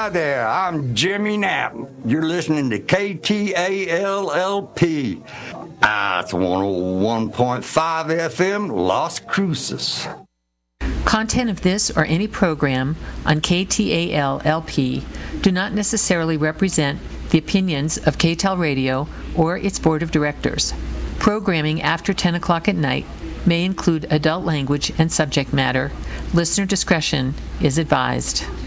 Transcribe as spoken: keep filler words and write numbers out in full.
Hi there, I'm Jimmy Knapp. You're listening to K T A L L P. Ah, it's one oh one point five F M, Las Cruces. Content of this or any program on K T A L L P do not necessarily represent the opinions of K T A L Radio or its board of directors. Programming after ten o'clock at night may include adult language and subject matter. Listener discretion is advised.